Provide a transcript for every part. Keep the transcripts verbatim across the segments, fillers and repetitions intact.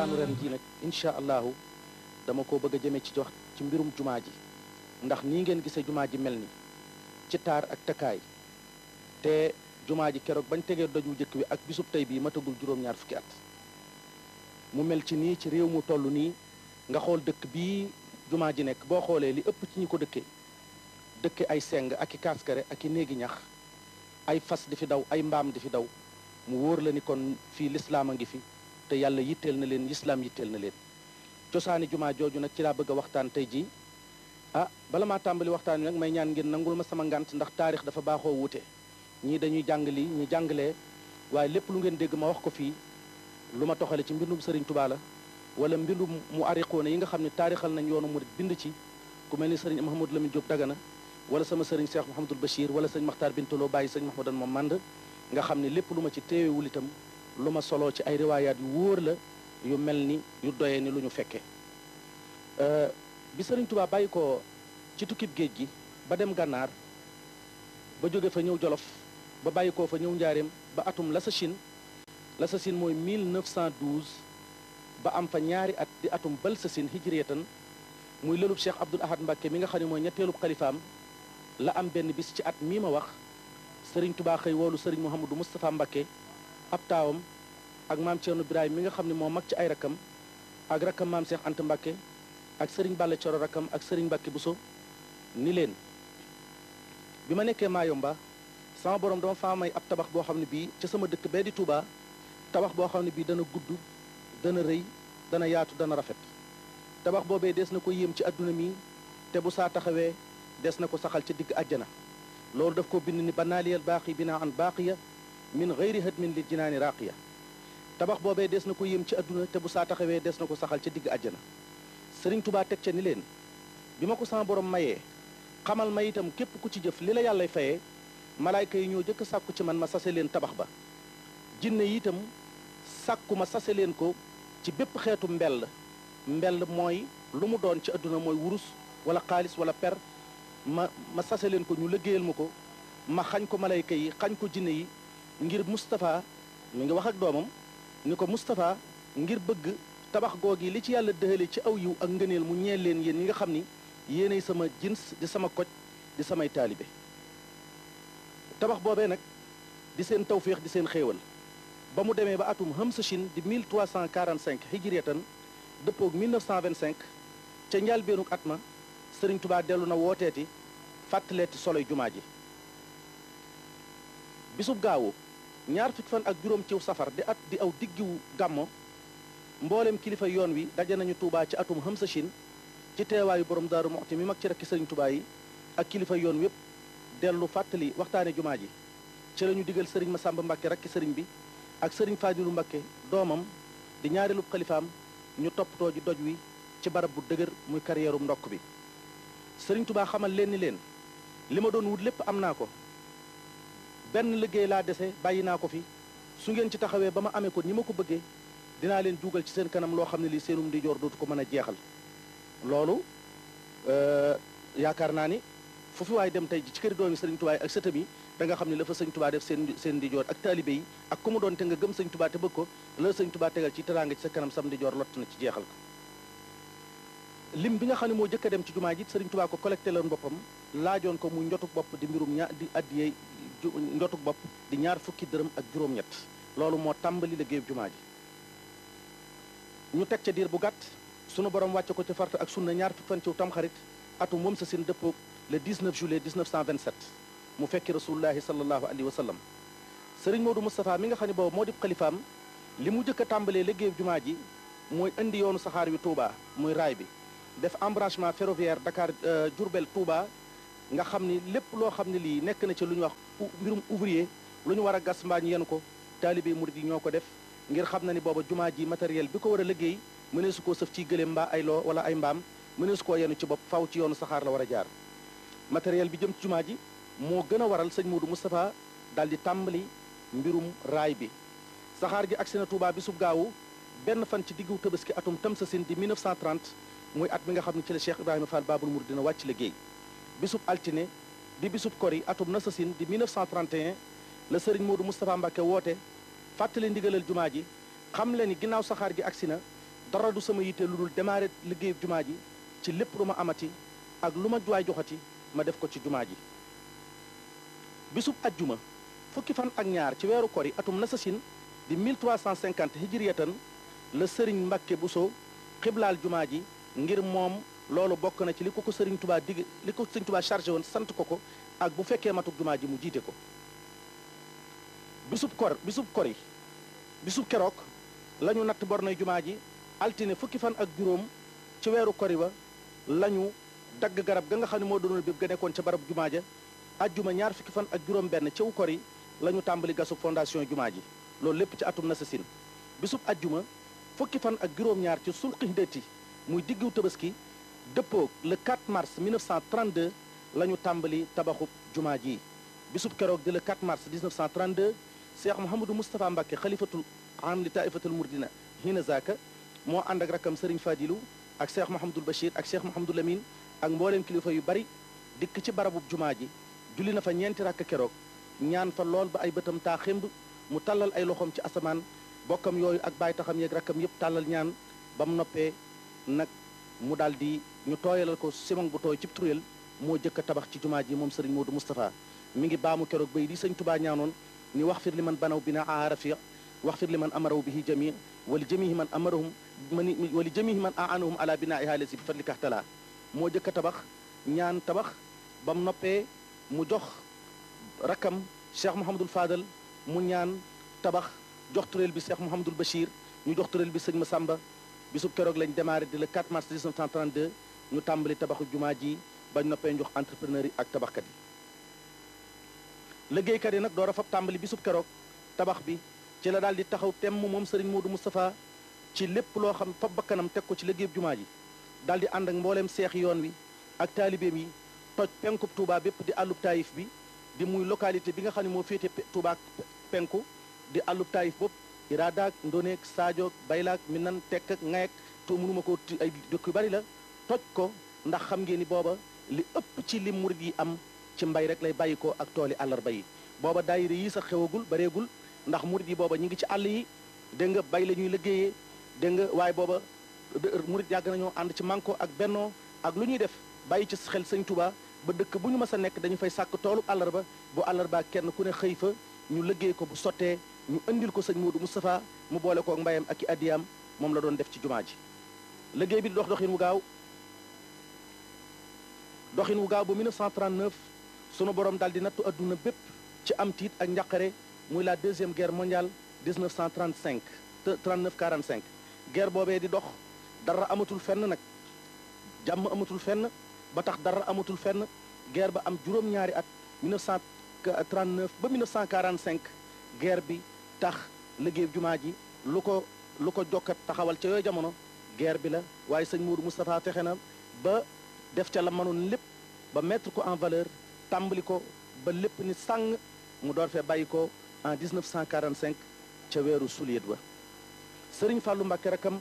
waxtaanu ren ji nag incha allahu dama ko bëgg a jëmee ci wax ci mbirum jumaa ji ndax nii ngeen gisee jumaa ji mel ni ci taar ak takkaay te jumaa ji keroog bañ tegee doj wu njëkk wi ak bisub tey bii matagul juróom-ñaar fukki at mu mel ci nii ci réew mu toll nii nga xool dëkk bii jumaa ji nekk boo xoolee li ëpp ci ñi ko dëkkee dëkke ay seng ak i kaaskare ak i néegi ñax ay fas di fi daw ay mbaam di fi daw mu wóor la ni kon fii lislaam a ngi fi te yàlla yitteel na leen lislaam yitteel na leen cosaani jumaa jooju nag ci laa bëgg a waxtaan tey jii ah bala maa tàmbali waxtaan wi nag may ñaan ngeen nangul ma sama ngant ndax taarix dafa baaxoo wuute ñii dañuy jàng lii ñi jàngalee waaye lépp lu ngeen dégg ma wax ko fii lu ma toxale ci mbindum Sëriñ Tuubaa la wala mbindum mu ariqoone yi nga xam ne taarixal nañ yoonu murit bind ci ku mel ni sëriñ Mahamadou Lamine Diop Dagana wala sama sëriñ Cheikh Mouhamadul Bachir wala sëñ Makhtar Bintaloo bàyyi sëñ Mahmoudan moom mànd nga xam ne lépp lu ma ci téewewul itam lu ma soloo ci ay riwaayaat yu wóor la yu mel ni yu doyee ni lu ñu fekke bi Sëriñ Tuubaa bàyyi ko ci tukkib géej gi ba dem gànnaar ba jóge fa ñëw jolof ba bàyyi koo fa ñëw njaareem ba atum la sa Chine la sa Chine mooy mille neuf cent douze ba am fa ñaari at di atum bal sa Chine hijriyatan muy lëlub Cheikh Abdoul Ahad Mbacké mi nga xam ne mooy ñetteelub xalifaam la am benn bis ci at mii ma wax Sëriñ Tuubaa xëy woolu Sëriñ Mouhamadou Moustapha Mbacké ab taawam ak maam Thierno Birahim mi nga xam ne moo mag ci ay rakkam ak rakkam maam Cheikh Anta Mbacké ak Sëriñ Balla Coro rakkam ak Sëriñ Mbacké Bousso ni leen bi ma nekkee Mayomba sama borom dama faa may ab tabax boo xam ne bii ca sama dëkk bee di Touba tabax boo xam ne bii dana gudd dana rëy dana yaatu dana rafet tabax boobee des na ko yéem ci adduna mi te bu saa taxawee des na ko saxal ca digg àjjana loolu daf ko bind ni banaaliyal baaqi binaa an baaqiya min gayri hadmin li jinaani raaqiya tabax boobee des na ko yéem ci adduna te bu saa taxawee des na ko saxal ca digg àjjana Sëriñ Tuubaa teg ca ni leen bi ma ko sama borom mayee xamal ma itam képp ku ci jëf li la yàllay fayee malaayka yi ñoo jëkk sàkku ci man ma sase leen tabax ba jinne yi itam sàkku ma sase leen ko ci bépp xeetu mbell mbell mooy lu mu doon ci adduna mooy wurus wala xaalis wala per ma ma sase leen ko ñu liggéeyal ma ko ma xañ ko malayka yi xañ ko jinne yi ngir Moustapha mi ngi wax ak doomam ni ko Moustapha ngir bëgg tabax googi li ci yàlla dëxale ci aw yiw ak ngëneel mu ñeel leen yéen ñi nga xam ni yéenay sama jins di sama koj di samay taalibe tabax boobee nag di seen tawféex di seen xéewal ba mu demee ba atum Hamsa Chine di mille trois cent quarante cinq hijriyatan dëppoog mille neuf cent vingt cinq ca njëlbéenug at ma Sëriñ Tuubaa dellu na wooteeti fàttaleeti soloy jumaa ji bisub gaawu ñaar fukki fan ak juróom ciw safar di at di aw diggiwu gàmmo mboolem kilifa yoon wi daje nañu Tuubaa ci atum Hamsa Chine ci teewaayu borom Daaru Muxti mi mag ci rekki Sëriñ Tuubaa yi ak kilifa yoon wépp dellu fàttali waxtaane jumaa ji ci la ñu digal Sëriñ Masamba Mbakke rakki sëriñ bi ak Sëriñ Faadilu Mbakke doomam di ñaareelub xalifaam ñu toppatoo ji doj wi ci barab bu dëgër muy carrièrum ndokk bi Sëriñ Tuubaa xamal leen ni leen li ma doon wut lépp am naa ko benn liggéey laa dese bàyyi naa ko fi su ngeen ci taxawee ba ma amee ko ni ma ko bëggee dinaa leen juugal ci seen kanam loo xam ne lii seenum di joor dootu ko mën a jeexal loolu yaakaar naa ni foofu waaye dem tey ci këri doomi Sëriñ Tuubaa ak sëtam yi da nga xam ne la fa Sëriñ Tuubaa def seen seen di joor ak taalibe yi ak ku mu doon te nga gëm Sëriñ Tuubaa te bëgg ko la Sëriñ Tuubaa tegal ci teraanga ci sa kanam sam di joor lott na ci jeexal ko lim bi nga xam ne moo jëkk a dem ci jumaa ji Sëriñ Tuubaa ko collecté loon boppam laajoon ko muy njotuk bopp di mbirum ñaar di addiyee njotuk bopp di ñaar fukki dërëm ak juróom-ñett loolu moo tàmbali liggéeyu jumaa ji ñu teg ca diir bu gàtt sunu borom wàcce ko ci farta ak sunna ñaar fukki fan ci tamxarit atum moom sa seen dëppoog le dix-neuf juillet mille neuf cent vingt-sept mu fekki rasulullahi sallallahu alayhi wa sallam Sëriñ Moodu Moustapha mi nga xam ne boobu moo di xalifaam li mu jëkk a tàmbalee liggéeyu jumaa ji mooy indi yoonu saxaar wi Touba muy raay bi def embranchement ferroviaire Dakar Diourbel Touba nga xam ni lépp loo xam ne lii nekk na ci lu ñu wax mbirum ouvrier lu ñu war a gas mbaa ñu yenu ko taalibe murid yi ñoo ko def ngir xam na ni booba jumaa ji matériel bi ko war a liggéey mënee su koo sëf ciy gëléem mbaa ay loo wala ay mbaam mënee su koo yenu ci bopp faw ci yoonu saxaar la war a jaar matériel bi jëm ci jumaa ji moo gën a waral sëñ Moodu Moustapha daal di tàmbali mbirum raay bi saxaar gi agsi na Touba bi sub gaawu benn fan ci diggu Tabaski atum Tamsasin di mille neuf cent trente muy at mi nga xam ne ci la Cheikh Ibrahima Fall Babul Mouride dina wàcc liggéey bisub altine di bisub kori atum Nasasin di mille neuf cent trente et un la Sëriñ Moodu Moustapha Mbacké woote fàttali ndigalal jumaa ji xam le ni ginnaaw saxaar gi agsi na dara du sama yitte lu dul démarrer liggéeyu jumaa ji ci lépp lu ma amati ak lu ma juwaay joxati ma def ko ci jumaa ji. bisub ajjuma fukki fan ak ñaar ci weeru kori atum nasasin di mille trois cent cinquante hijriyatan la sëriñ Mbàkke Buso xiblaal jumaa ji ngir moom loolu bokk na ci li ko ko sëriñ Tubaa digg li ko sëriñ Tubaa chargé woon sant ko ko ak bu fekkee matuk jumaa ji mu jiite ko. bisub kor bisub kori bisub keroog la ñu natt bornoy jumaa ji altine fukki fan ak juróom ci weeru kori ba la ñu dagg garab ga nga xam ne moo doonoon bépp ga nekkoon ca barab jumaa ja ajjuma ñaar fukki fan ak juróom benn ciw kori la ñu tàmbali gasub fondation jumaa ji loolu lépp ci atum nasasin. bisub ajjuma fukki fan ak juróom-ñaar ci sulqindati muy diggu tabaski dëppoog le quatre mars mille neuf cent trente-deux la ñu tàmbali tabaxub jumaa ji. bisub keroog di le quatre mars mille neuf cent trente-deux Cheikh Mouhamadou Moustapha Mbacké xalifatul am li taifatul murdina hina zaka moo ànd ak rakkam Serigne Fadilou ak Cheikh Mouhamadoul Bachir ak Cheikh Mouhamadou Lamine ak mbooleem kilifa yu bari dikk ci barabub jumaa ji julli na fa ñeenti rakk keroog ñaan fa lool ba ay bëtam taa xemb mu tàllal ay loxoom ci asamaan bokkam yooyu ak baay taxam yeeg rakkam yëpp tàllal ñaan ba mu noppee nag mu daal di ñu tooyalal ko simon bu tooy cib turéel moo jëkk a tabax ci jumaa ji moom Serigne Modou Moustapha mi ngi baamu keroog bay di sëñ Tubaa ñaanoon ni wax fir li man banaw bina aarafi wax fir li man amaraw bihi jami wali jamihi man amarahum man wali jamihi man aanahum ala binaiha lasi bi fadlikahtala moo jëkk a tabax ñaan tabax ba mu noppee mu jox rakkam Cheikh Mouhamadul Fadal mu ñaan tabax jox turéel bi Cheikh Mouhamadul Bachir ñu jox turéel bi sëñ Massamba bisub keroog lañ démarré di le quatre mars mille neuf cent trente-deux ñu tàmbali tabaxu jumaa ji bañ noppee jox entrepreneur yi ak tabaxkat yi. liggéeykat yi nag door a fab tàmbali bisub keroog tabax bi ci la daal di taxaw temm moom Serigne Modou Moustapha ci lépp loo xam fab bakkanam teg ko ci liggéeyub jumaa ji daal di ànd ak mbooleem seex yoon wi ak taalibeem yi toj penkub Touba bépp di àllub taayif bi di muy localité bi nga xam ne moo féete Touba penku di àllub taayif bopp Iradaak Ndoneek Sadio Baylaak Minan Tekk ak Ngayek te mënuma ko ay dëkk yu bari la toj ko ndax xam ngeen ni booba li ëpp ci li murid yi am ci mbay rek lay bàyyi ko ak tooli àllarba yi booba daayira yi sax xewagul bareegul ndax murid yi booba ñu ngi ci àll yi dégg nga bay la ñuy liggéeyee dégg nga waaye booba murid yàgg nañoo ànd ci manko ak bennoo ak lu ñuy def bàyyi ci xel sëñ Touba ba dëkk bu ñu mës a nekk dañu fay sàkk toolu àllarba bu àllarba kenn ku ne xëy fa ñu liggéey ko bu sottee ñu indil ko sëñ Modou Moustapha mu boole kook mbayam ak i addiyaam moom la doon def ci jumaa ji liggéey bi dox doxin wu gaaw doxin wu gaaw ba mille neuf cent trente-neuf sunu borom daal di nattu adduna bépp ci am tiit ak njàqare muy la deuxième guerre mondiale mille neuf cent trente-cinq trente-neuf quarante-cinq guerre boobee di dox dara amatul fenn nag jàmm amatul fenn ba tax dara amatul fenn guerre ba am juróom-ñaari at mille neuf cent trente-neuf ba mille neuf cent quarante-cinq guerre bi tax liggéey jumaa ji lu ko lu ko jokkat taxawal ca yooyu jamono guerre bi la waaye sëñ Modou Moustapha fexe na ba def ca la mënoon lépp ba mettre ko en valeur tàmbali ko ba lépp ni sàng mu door fee bàyyi ko en mille neuf cent quarante-cinq ca weeru suliet ba sëriñ Fallou Mbacké rakam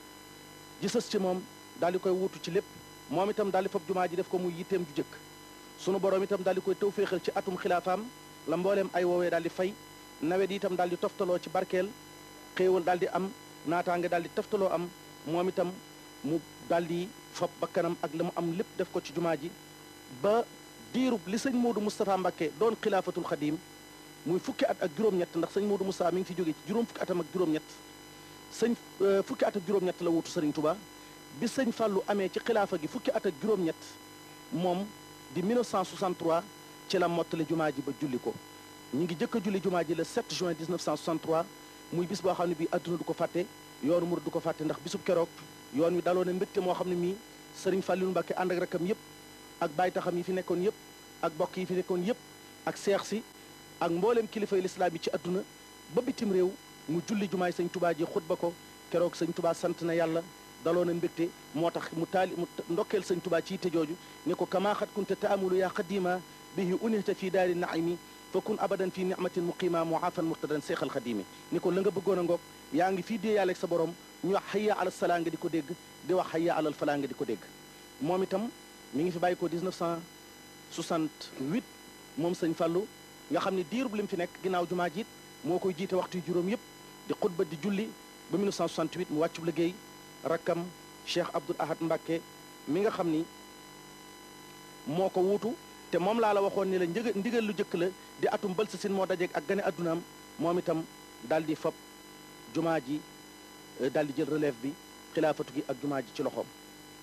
ji sës ci moom daal di koy wuutu ci lépp moom itam daal di fab jumaa ji def ko muy yitteem ju jëkk sunu borom itam daal di koy tawféexal ci atum xilaafaam la mbooleem ay woowee daal di fay nawet yi itam daal di toftaloo ci barkeel xéewal daal di am naataange daal di toftaloo am moom itam mu daal di fab bakkanam ak la mu am lépp def ko ci jumaa ji ba diirub li sëñ Modou Moustapha Mbacké doon xilaafatul xadiim muy fukki at ak juróom-ñett ndax sëñ Modou Moustapha mi ngi fi jóge ci juróom fukki atam ak juróom-ñett sëñ fukki at ak juróom-ñett la wuutu sëriñ Touba bi sëñ Fallou amee ci xilaafa gi fukki at ak juróom-ñett moom di mille neuf cent soixante-trois ci la mottali jumaa ji ba julli ko ñu ngi jëkk a julli jumaa ji le sept juin mille neuf cent soixante-trois muy bis boo xam ne bii adduna du ko fàtte yoonu murid du ko fàtte ndax bisub keroog yoon wi daloo ne mbégte moo xam ne mii sëriñ Fallou Mbacké ànd ak rakam yëpp ak baay taxam yi fi nekkoon yëpp ak bokk yi fi nekkoon yëpp ak seex si ak mbooleem kilifay lislaam yi ci adduna ba bitim réew mu julli jumaay sëñ Touba ji xutba ko keroog sëñ Touba sant na yàlla daloo na mbégte moo tax mu taali mu ndokkeel sëñ Touba ci yitte jooju ne ko kama xat kunta taamulu yaa xadima bihi unihta fii daari naimi fa kun abadan fii nicmatin muqima muafan murtadan seexal xadimi ni ko la nga bëggoon a ngoog yaa ngi fii dee yàlla ak sa borom ñu wax hayya alal salaa nga di ko dégg di wax hayya alal falaa nga di ko dégg moom itam mi ngi fi bàyyi ko mille neuf cent soixante-huit moom sëñ Fallou nga xam ne diirub li mu fi nekk ginnaaw jumaa jiit moo koy jiite waxtu yu juróom yëpp di xutba di julli ba mille neuf cent soixante-huit mu wàccub liggéey rakkam Cheikh Abdoul Ahad Mbacké mi nga xam ni moo ko wuutu te moom laa la waxoon ni la njëg ndigal lu jëkk la di atum bël sa sin moo dajeeg ak gane addunaam moom itam daal di fab jumaa ji daal di jël relève bi xilaafatu gi ak jumaa ji ci loxoom.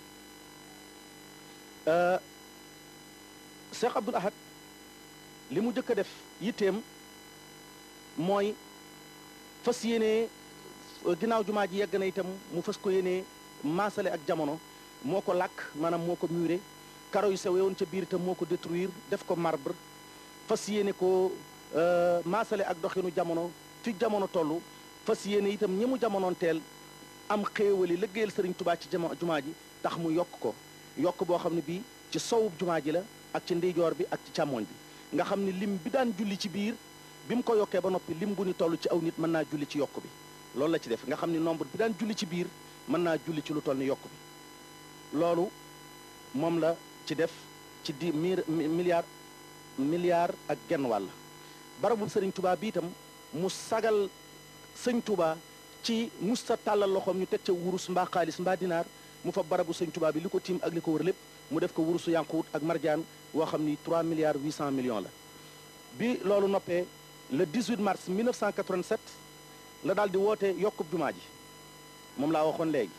Cheikh Abdoul Ahad li mu jëkk a def yitteem mooy fas yéenee ginnaaw jumaa ji yegg na itam mu fas ko yéenee maasale ak jamono moo ko làkk maanaam moo ko muré karo yu sew yowoon ca biir itam moo ko détruire def ko marbre fas yéene ko maasale ak doxinu jamono fi jamono toll fas yéene itam ñi mu jamonoon teel am xéewali liggéeyal sëriñ Tubaa ci jama jumaa ji tax mu yokk ko yokk boo xam ne bii ci sowub jumaa ji la ak ci ndeyjoor bi ak ci càmmooñ bi nga xam ne lim bi daan julli ci biir bi mu ko yokkee ba noppi lim bu ni toll ci aw nit mën naa julli ci yokk bi loolu la ci def nga xam ne nombre bi daan julli ci biir mën naa julli ci lu toll ni yokk bi loolu moom la ci def ci di milliard milliard ak genn wàll barabu sëriñ Touba bi itam mu sagal sëñ Touba ci musta tàllal loxoom ñu teg ca wurus mbaa xaalis mbaa dinaar mu fa barabu sëñ Touba bi li ko tiim ak li ko wër lépp mu def ko wurusu yanquut ak marjaan woo xam ni trois milliards huit cent millions la bi loolu noppee le dix-huit mars mille neuf cent quatre-vingt-sept la daal di woote yokkub jumaa ji moom laa waxoon léegi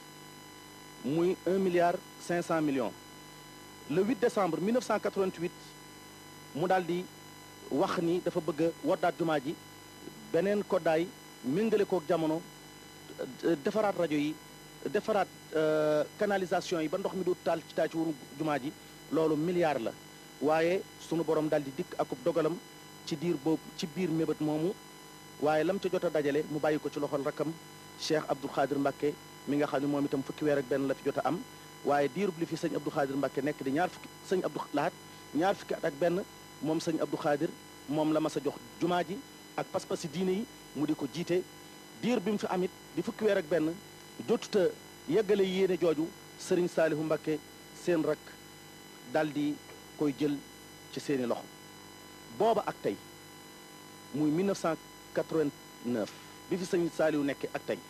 muy un milliard cinq cent millions le huit décembre mille neuf cent quatre-vingt-huit mu daal di wax ni dafa bëgg a woddaat jumaa ji beneen koddaay méngale kook jamono defaraat rajo yi defaraat canalisation yi ba ndox mi du taal ci taa ci wuru jumaa ji loolu milliard la waaye sunu borom daal di dikk akub dogalam ci diir boobu ci biir mébét moomu waaye lam ca jot a dajale mu bàyyi ko ci loxol rakkam Cheikh Abdoul Khadir Mbacké mi nga xam ne moom itam fukki weer ak benn la fi jot a am waaye diirub li fi sëñ Abdoul Khadir Mbacké nekk di ñaar fukki sëñ Abdou Lahad ñaar fukki at ak benn moom sëñ Abdoul Khadir moom la mas a jox jumaa ji ak pas-pasi diine yi mu di ko jiite diir bi mu fi amit di fukki weer ak benn jotuta yeggale yéene jooju sëriñ Saalihu Mbacké seen rak dal di koy jël ci seeni loxo booba ak tey muy mille neuf cent quatre-vingt-neuf bi fi sëñ Saalihu nekkee ak tey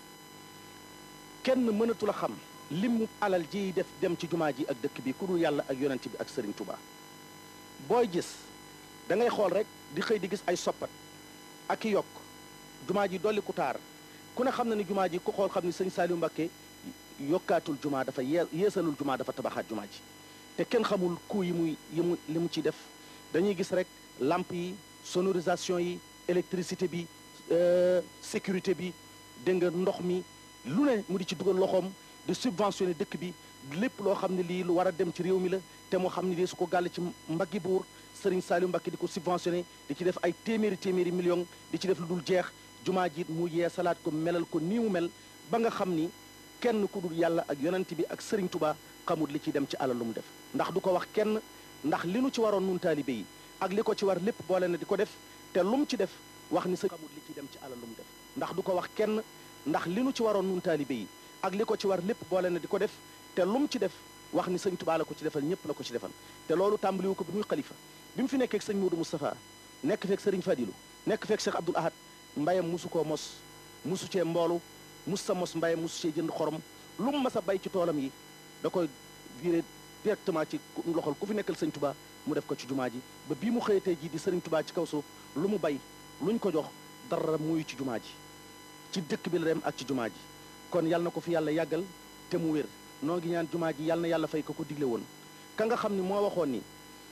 kenn mënatul a xam limu alal ji def dem ci jumaa ji ak dëkk bi ku dul yàlla ak yonent bi ak sëriñ Touba booy gis da ngay xool rek di xëy di gis ay soppat ak i yokk jumaa ji dolli ku taar ku ne xam na ni jumaa ji ku xool xam ni sëñ Saalihu Mbacké yokkaatul jumaa dafa yee yeesalul jumaa dafa tabaxaat jumaa ji te kenn xamul coût yi muy yi mu li mu ci def dañuy gis rek lampe yi sonorisation yi électricité bi sécurité bi dégg nga ndox mi lu ne mu di ci dugal loxoom di subventionné dëkk bi lépp loo xam ne lii lu war a dem ci réew mi la te moo xam ne lii su ko gàll ci mbaggi buur Serigne Saalihu Mbacké di ko subventionné di ci def ay téeméeri téeméeri millions di ci def lu dul jeex jumaa ji mu yee salaat ko melal ko nii mu mel ba nga xam ni kenn ku dul yàlla ak yonent bi ak Serigne Touba xamul li ciy dem ci alal lu mu def ndax du ko wax kenn ndax li nu ci waroon nun taalibe yi ak li ko ci war lépp boole na di ko def te lu mu ci def wax ni sa xamul li ciy dem ci alal lu mu def ndax du ko wax kenn ndax li nu ci waroon nun taalibe yi ak li ko ci war lépp boole na di ko def te lu mu ci def wax ni sëñ Touba la ko ci defal ñëpp la ko ci defal te loolu tàmbaliwu ko bi muy xalifa bi mu fi nekkee ak sëñ Modou Moustapha nekk feek sëriñ Fadilou nekk feek Cheikh Abdoul Ahad mbayam musu koo mos musu cee mboolu mus sa mos mbayam musu cee jënd xorom lu mu mas a bay ci toolam yi da koy viré directement ci loxol ku fi nekkal sëñ Touba mu def ko ci jumaa ji ba bii mu xëyatee ji di sëriñ Touba ci kaw suuf lu mu bay luñ ko jox dara muyu ci jumaa ji ci dëkk bi la dem ak ci jumaa ji kon yàlla na ko fi yàlla yàggal te mu wér noo ngi ñaan jumaa ji yàlla na yàlla fay ko ko digle woon ka nga xam ni moo waxoon ni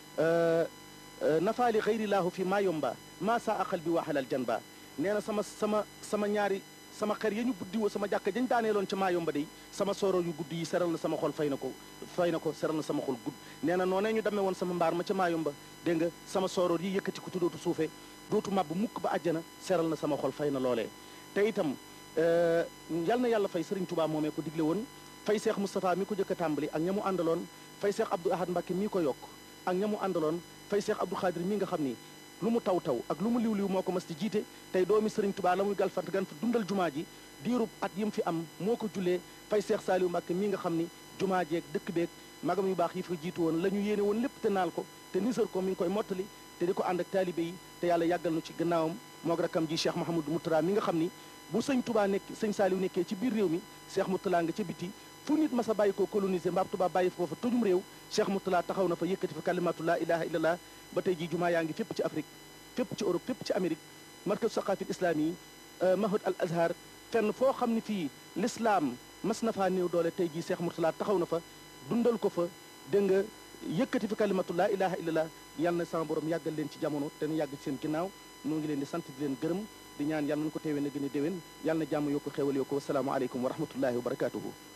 nafaali xayrillaahu fi maa yomba maa saa aqal bi waxalal jan ba nee na sama sama sama ñaari sama xer ya ñu buddi woo sama jàkka dañ daaneeloon ca maa yomba day sama sooro yu gudd yi seral na sama xol fay na ko fay na ko seral na sama xol gudd nee na noonee ñu demee woon sama mbaar ma ca maa yomba dégg nga sama sooroor yi yëkkati ko tuddootu suufee dootu màbb mukk ba àjjana seral na sama xol fay na loolee te itam yal na yàlla fay Serigne Touba moomee ko digle woon fay Cheikh Moustapha mi ko jëkk a tàmbali ak ña mu àndaloon fay Cheikh Abdoul Ahad Mbacké mii ko yokk ak ña mu àndaloon fay Cheikh Abdou Khadir mi nga xam ni lu mu taw taw ak lu mu liw liw moo ko mas di jiite tey doomi Serigne Touba la muy gal fant gan fa dundal jumaa ji diirub at yi mu fi am moo ko jullee fay Cheikh Saalihu Mbacké mi nga xam ni jumaa jeeg dëkk beeg magam yu baax yi fa jiitu woon la ñu yéene woon lépp te naal ko te nisar ko mi ngi koy mottali te di ko ànd ak taalibe yi te yàlla yàggal nu ci gannaawam moog rakkam ji Cheikh Mouhamadou Moutara mi nga xam ni bu sëñ Touba nekk sëñ Saalihu nekkee ci biir réew mi Cheikh Moutala nga ca biti fu nit mas a bàyyi ko colonisé mbaab tubaab bàyyi foofa tojum réew Cheikh Mourtala taxaw na fa yëkkati fa kalimatu laa ilaha illallah ba tey jii jumaa yaa ngi fépp ci Afrique fépp ci Europe fépp ci Amérique markaz saqafil islami yi mahad al azhar fenn foo xam ne fii l'islam mas na faa néew doole tey jii Cheikh Mourtala taxaw na fa dundal ko fa dégg nga yëkkati fi kalimatu laa ilaha illallah yal na sama borom yàggal leen ci jamono te nu yàgg ci seen ginnaaw noo ngi leen di sant di leen gërëm di ñaan yàlla nañu ko teewee na gën a déwén yàlla na jàmm yokku xéwal yokku wasalaamu aleykum wa rahmatullahi wa barakatuhu